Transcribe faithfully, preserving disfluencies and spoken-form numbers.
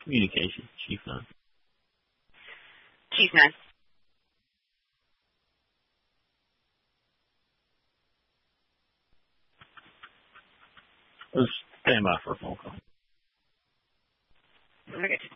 Communication, Chief nine. Chief nine. Let's stand by for a phone call. Okay.